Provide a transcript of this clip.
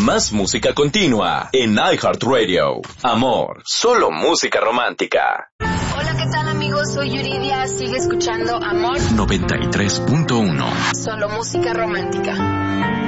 Más música continua en iHeartRadio. Amor, solo música romántica. Hola, ¿qué tal amigos? Soy Yuridia, sigue escuchando Amor 93.1. Solo música romántica.